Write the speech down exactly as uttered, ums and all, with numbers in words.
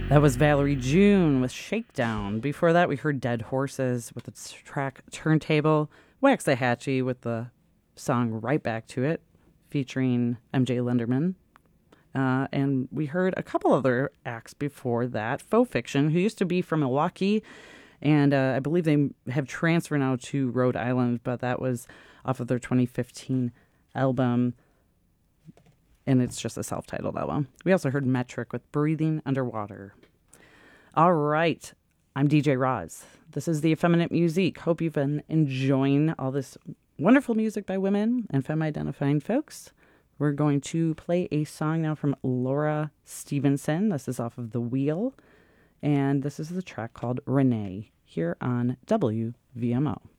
That was Valerie June with Shakedown. Before that, we heard Dead Horses with its track Turntable. Waxahachie with the song Right Back to It, featuring M J Lenderman. Uh, and we heard a couple other acts before that. Faux Fiction, who used to be from Milwaukee, and uh, I believe they have transferred now to Rhode Island, but that was off of their twenty fifteen album, and it's just a self-titled album. We also heard Metric with Breathing Underwater. All right, I'm D J Roz. This is The Effeminate Musique. Hope you've been enjoying all this wonderful music by women and femme-identifying folks. We're going to play a song now from Laura Stevenson. This is off of The Wheel, and this is the track called Renee here on W V M O.